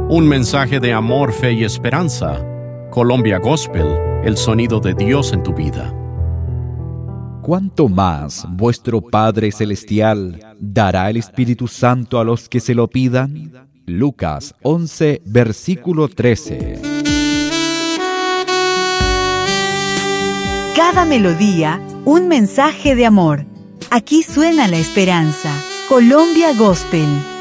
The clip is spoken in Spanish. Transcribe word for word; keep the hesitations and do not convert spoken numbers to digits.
Un mensaje de amor, fe y esperanza. Colombia Gospel, el sonido de Dios en tu vida. ¿Cuánto más vuestro Padre Celestial dará el Espíritu Santo a los que se lo pidan? Lucas once, versículo trece. Cada melodía, un mensaje de amor. Aquí suena la esperanza. Colombia Gospel.